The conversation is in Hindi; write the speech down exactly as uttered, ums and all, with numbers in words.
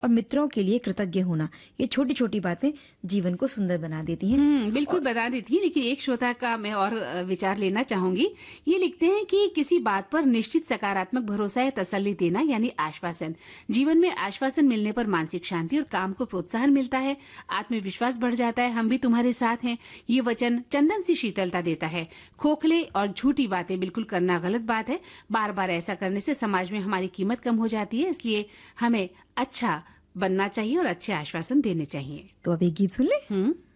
और मित्रों के लिए कृतज्ञ होना, ये छोटी छोटी बातें जीवन को सुंदर बना देती हैं। हम्म बिल्कुल बता देती है। लेकिन एक श्रोता का मैं और अ, विचार लेना चाहूंगी। ये लिखते हैं कि किसी बात पर निश्चित सकारात्मक भरोसा या तसल्ली देना यानी आश्वासन। जीवन में आश्वासन मिलने पर मानसिक शांति और काम को प्रोत्साहन मिलता है, आत्मविश्वास बढ़ जाता है। हम भी तुम्हारे साथ हैं, ये वचन चंदन सी शीतलता देता है। खोखले और झूठी बातें बिल्कुल करना गलत बात है। बार बार ऐसा करने से समाज में हमारी कीमत कम हो जाती है। इसलिए हमें अच्छा बनना चाहिए और अच्छे आश्वासन देने चाहिए। तो अब एक गीत सुन ले। हम्म